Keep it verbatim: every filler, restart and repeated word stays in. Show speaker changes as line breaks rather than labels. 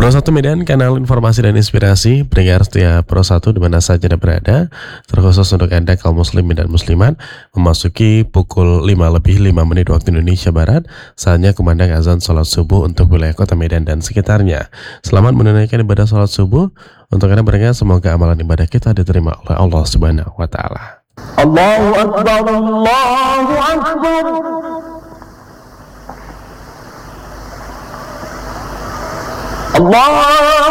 Pro satu Medan, kanal informasi dan inspirasi, pendengar setia Pro satu di mana saja Anda berada, terkhusus untuk Anda kaum muslim dan muslimat, memasuki pukul lima lebih lima menit waktu Indonesia Barat, saatnya kumandang azan sholat subuh untuk wilayah kota Medan dan sekitarnya. Selamat menunaikan ibadah sholat subuh. Untuk Anda berdengar, semoga amalan ibadah kita diterima oleh Allah Subhanahu wa Ta'ala.
Allahu Akbar, Allahu Akbar. Allah